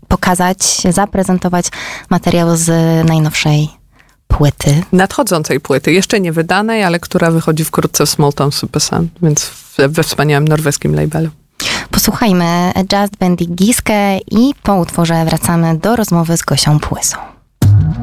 pokazać, zaprezentować materiał z najnowszej płyty. Nadchodzącej płyty, jeszcze nie wydanej, ale która wychodzi wkrótce w Small Town Super Sound, więc we wspaniałym norweskim labelu. Posłuchajmy Just Bendik Giske i po utworze wracamy do rozmowy z Gosią Płysą.